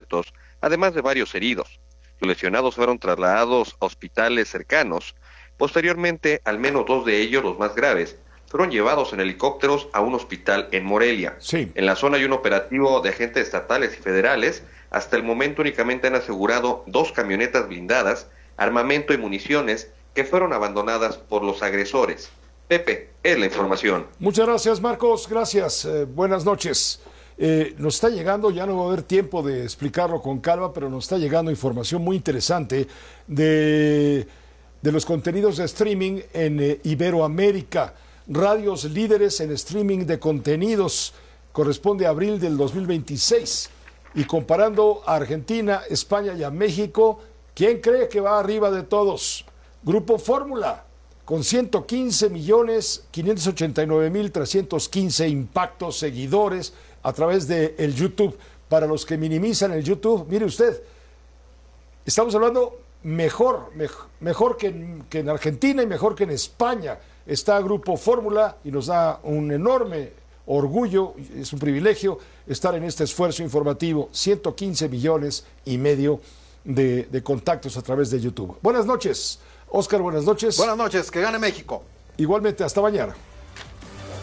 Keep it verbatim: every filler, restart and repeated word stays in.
muertos, además de varios heridos. Los lesionados fueron trasladados a hospitales cercanos. Posteriormente, al menos dos de ellos, los más graves, fueron llevados en helicópteros a un hospital en Morelia. Sí. En la zona hay un operativo de agentes estatales y federales. Hasta el momento únicamente han asegurado dos camionetas blindadas, armamento y municiones que fueron abandonadas por los agresores. Pepe, es la información. Muchas gracias, Marcos. Gracias. Eh, buenas noches. Eh, nos está llegando, ya no va a haber tiempo de explicarlo con calma, pero nos está llegando información muy interesante de, de los contenidos de streaming en eh, Iberoamérica. Radios líderes en streaming de contenidos. Corresponde a abril del dos mil veintiséis. Y comparando a Argentina, España y a México, ¿quién cree que va arriba de todos? Grupo Fórmula, con ciento quince millones quinientos ochenta y nueve mil trescientos quince impactos, seguidores a través de el YouTube. Para los que minimizan el YouTube, mire usted, estamos hablando mejor, mejor, mejor que, en, que en Argentina y mejor que en España. Está Grupo Fórmula y nos da un enorme orgullo, es un privilegio estar en este esfuerzo informativo. ciento quince millones y medio de, de contactos a través de YouTube. Buenas noches, Oscar, buenas noches. Buenas noches, que gane México. Igualmente, hasta mañana.